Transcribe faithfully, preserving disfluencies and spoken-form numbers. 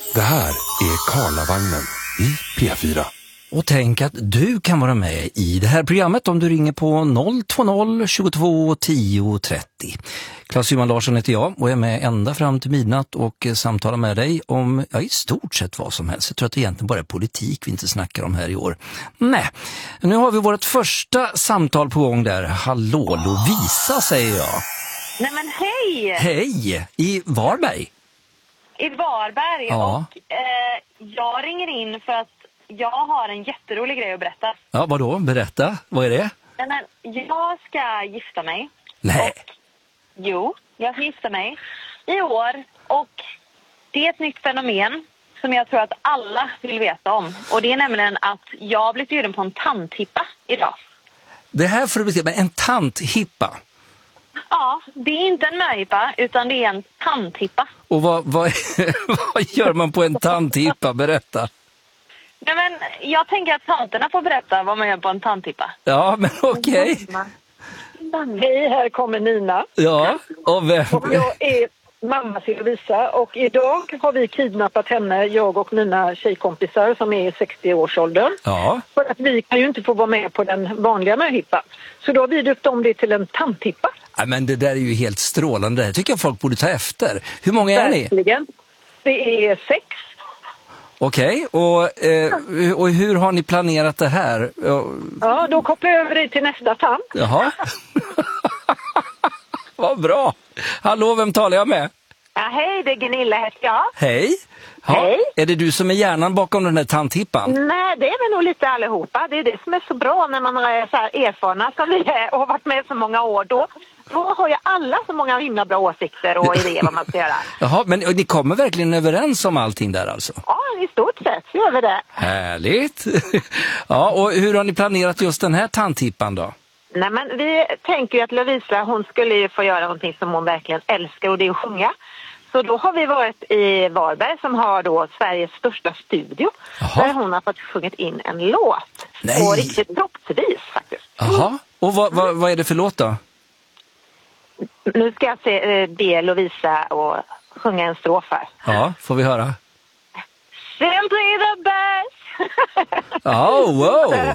Det här är Karlavagnen i P fyra. Och tänk att du kan vara med i det här programmet om du ringer på noll två noll tjugotvå tio trettio. Claes-Johan Larsson heter jag och är med ända fram till midnatt och samtalar med dig om ja, i stort sett vad som helst. Jag tror att det egentligen bara är politik vi inte snackar om här i år. Nej, nu har vi vårt första samtal på gång där. Hallå Lovisa säger jag. Nej men hej! Hej! I Varberg? I Varberg. Ja. Och eh, jag ringer in för att jag har en jätterolig grej att berätta. Ja, vadå? Berätta. Vad är det? Nej, men jag ska gifta mig. Nej. Och, jo, jag ska gifta mig i år. Och det är ett nytt fenomen som jag tror att alla vill veta om. Och det är nämligen att jag har blivit bjuden på en tanthippa idag. Det här får du beskriva, en tanthippa. Ja, det är inte en möhippa utan det är en tanthippa. Och vad, vad, vad gör man på en tanthippa? Berätta. Nej, men jag tänker att tanterna får berätta vad man gör på en tanthippa. Ja, men okej. Hej, här kommer Nina. Ja, och vem? Och jag är mamma till Lovisa och idag har vi kidnappat henne, jag och mina tjejkompisar som är i sextio-årsåldern. Ja. För att vi kan ju inte få vara med på den vanliga möhippan. Så då har vi döpt om det till en tanthippa. Ja, men det där är ju helt strålande. Det tycker jag folk borde ta efter. Hur många är ni? Verkligen. Det är sex. Okej, och, eh, och hur har ni planerat det här? Ja, då kopplar jag över dig till nästa tant. Jaha. Vad bra. Hallå, vem talar jag med? Ja, hej, det är Gunilla heter jag. Hej. Ja, Hej. är det du som är hjärnan bakom den här tanthippan? Nej, det är vi nog lite allihopa. Det är det som är så bra när man är så här erfarna som vi är och har varit med så många år. Då, då har ju alla så många himla bra åsikter och idéer vad man ska göra. Jaha, men ni kommer verkligen överens om allting där alltså? Ja, i stort sett så gör vi det. Härligt. Ja, och hur har ni planerat just den här tanthippan då? Nej, men vi tänker ju att Lovisa, hon skulle ju få göra någonting som hon verkligen älskar och det är att sjunga. Så då har vi varit i Varberg som har då Sveriges största studio. Jaha. Där hon har fått sjungit in en låt. Nej. Och riktigt proppsvis faktiskt. Jaha, och vad, vad, vad är det för låt då? Nu ska jag se, eh, be Lovisa och sjunga en strof här. Ja, får vi höra. Simply the best. Oh, wow.